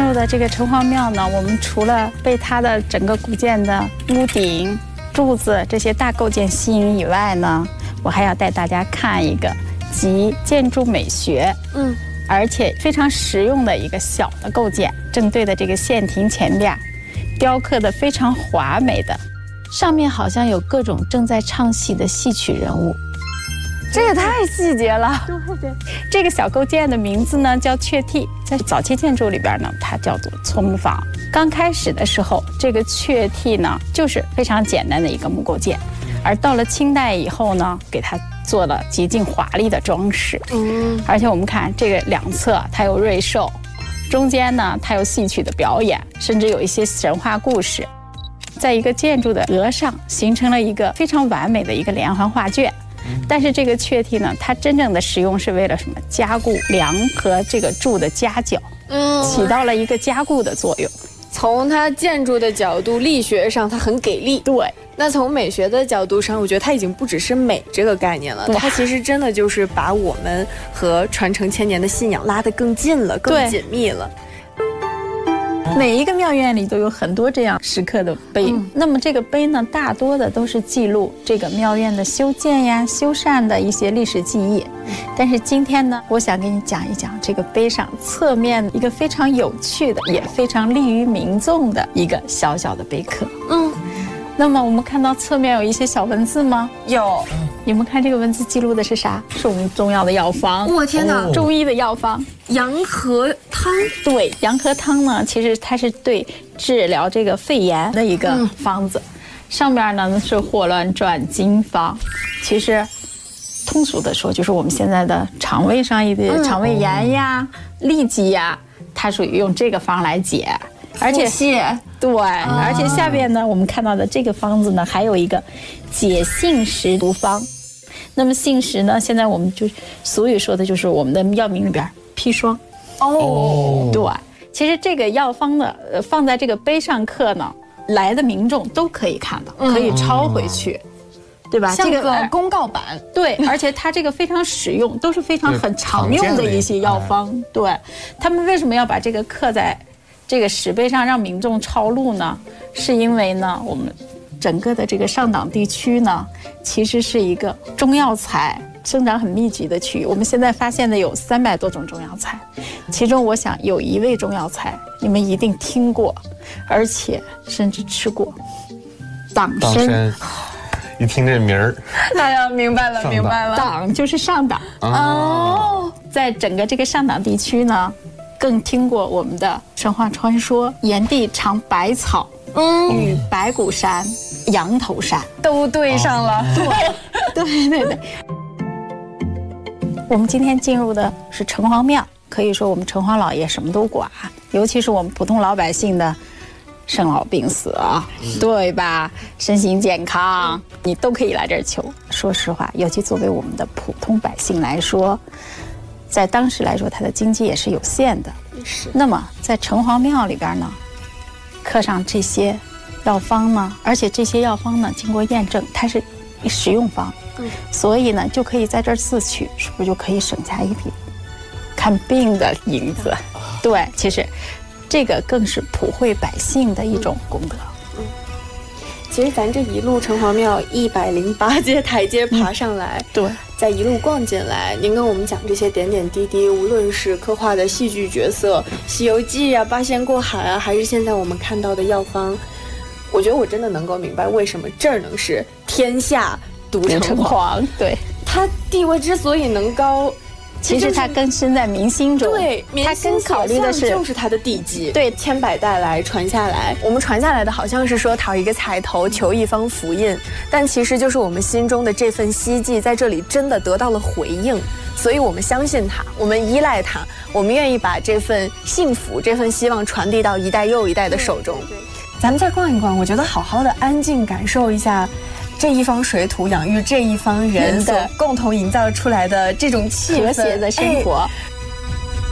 入的这个城隍庙呢，我们除了被它的整个古建的屋顶、柱子这些大构件吸引以外呢，我还要带大家看一个集建筑美学，而且非常实用的一个小的构件。正对的这个线亭前边，雕刻的非常华美的，上面好像有各种正在唱戏的戏曲人物。 这也太细节了。 对，这个小构件的名字呢叫雀替，在早期建筑里边呢，它叫做错木坊。刚开始的时候，这个雀替呢就是非常简单的一个木构件，而到了清代以后呢，给它做了极尽华丽的装饰。而且我们看这个两侧它有瑞兽，中间呢它有戏曲的表演，甚至有一些神话故事，在一个建筑的额上形成了一个非常完美的一个连环画卷。但是这个雀替呢，它真正的使用是为了什么？加固梁和这个柱的夹角，起到了一个加固的作用。 从它建筑的角度，力学上它很给力。 对， 那从美学的角度上，我觉得它已经不只是美这个概念了，它其实真的就是把我们和传承千年的信仰拉得更近了，更紧密了。 每一个庙院里都有很多这样石刻的碑，那么这个碑呢，大多的都是记录这个庙院的修建呀、修缮的一些历史记忆。但是今天呢，我想给你讲一讲这个碑上侧面一个非常有趣的，也非常利于民众的一个小小的碑刻。那么我们看到侧面有一些小文字吗？ 有。 你们看这个文字记录的是啥？是我们中药的药方。 我天哪！ 中医的药方， 洋河汤。 对，洋河汤呢，其实它是对治疗这个肺炎的一个方子。上边呢是霍乱转经方，其实通俗的说，就是我们现在的肠胃上一点肠胃炎呀、痢疾呀，它属于用这个方来解。而且对，而且下边呢，我们看到的这个方子呢，还有一个解杏石毒方。那么杏石呢，现在我们就俗语说的就是我们的药名里边砒霜。对，其实这个药方呢，放在这个碑上刻呢，来的民众都可以看到，可以抄回去。对吧？ 像个公告板。 对，而且它这个非常实用，都是非常很常用的一些药方。对，他们为什么要把这个刻在这个石碑上让民众抄录呢？是因为呢，我们整个的这个上党地区呢，其实是一个中药材生长很密集的区域。我们现在发现的有300多种中药材，其中我想有一味中药材你们一定听过，而且甚至吃过，党参。 一听这名儿， 哎呀，明白了，明白了。 党就是上党哦，在整个这个上党地区呢，更听过我们的神话传说，炎帝尝百草，与白骨山、羊头山都对上了。 对。我们今天进入的是城隍庙，可以说我们城隍老爷什么都管，尤其是我们普通老百姓的生老病死啊，对吧？身心健康，你都可以来这儿求。说实话，尤其作为我们的普通百姓来说，在当时来说，它的经济也是有限的。那么在城隍庙里边呢，刻上这些药方呢，而且这些药方呢，经过验证，它是食用方，所以呢，就可以在这儿自取，是不是就可以省下一笔看病的银子？对，其实这个更是普惠百姓的一种功德。 其实咱这一路城隍庙108阶台阶爬上来， 对， 再一路逛进来，您跟我们讲这些点点滴滴，无论是刻画的戏剧角色，《西游记》啊、八仙过海啊，还是现在我们看到的药方，我觉得我真的能够明白为什么这儿能是天下独城隍。 对， 它地位之所以能高， 其实它根深在民心中， 对， 它更考虑的是就是它的地基， 对， 千百代来传下来。我们传下来的好像是说讨一个彩头，求一方福印，但其实就是我们心中的这份希冀，在这里真的得到了回应，所以我们相信它，我们依赖它，我们愿意把这份幸福、这份希望传递到一代又一代的手中。咱们再逛一逛，我觉得好好的安静感受一下这一方水土养育这一方人所共同营造出来的这种气氛， 和谐的生活。